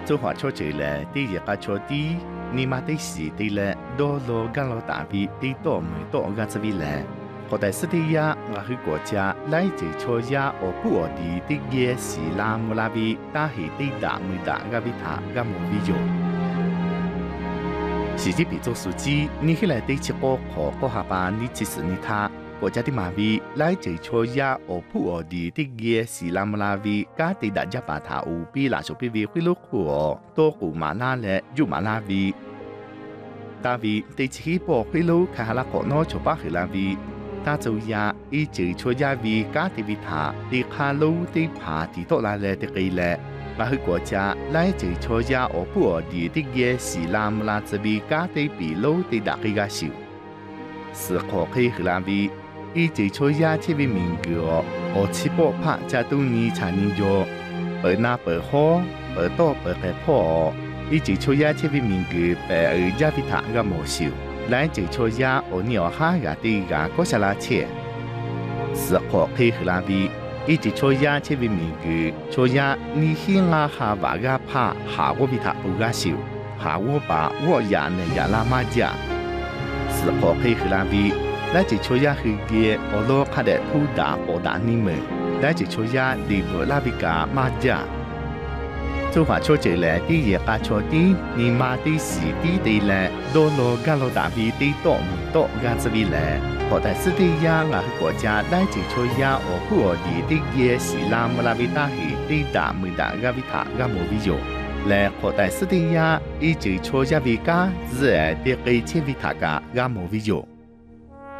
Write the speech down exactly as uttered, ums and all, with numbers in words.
做法错这了，第一个错的，你妈的是的了，多罗干罗大比的多没多个这边了。后代斯蒂亚，我去国家来自错呀，我不我的的也是拉姆拉比，但是的大没大个比他个没比有。是这比做书记，你起来对七个考个下班，你其实你他。国家的马比来自错呀，我不我的的也是拉姆拉比，家的大家把他无比拉手比比会路苦哦，多古马拉嘞，有马拉比。大比对起波会路看下拉国内就把去拉比，大周呀一直错呀比家的比他的看路的爬的多拉嘞的给嘞，我去国家来自错呀，我不我的的也是拉姆拉这比家的比路的大给个少，是可可以去拉比。一直错呀，这边名句哦，我七波拍加多尼查尼哟，而那不好，而多不害怕哦。一直错呀，这边名句被而家比他个冇笑，来直错呀，我你要哈个的个过下拉切，是可可以去那边。一直错呀，这边名句错呀，你先啊哈把个拍，下我比他不个笑，下我把我呀呢呀拉马家，是可可以去那边。来自错呀去嘅，我攞卡的土打波打你们。来自错呀，你不拉比噶马家。做法错这嘞，第一个错的，你妈的是的的嘞，多罗噶罗打比的多唔多噶这边嘞。后代是的呀，我去国家来自错呀，我不我的的也是拉姆拉比打去的打没打噶比他噶冇比有。嘞后代是的呀，一直错呀比噶，是的给切比他噶噶冇比有。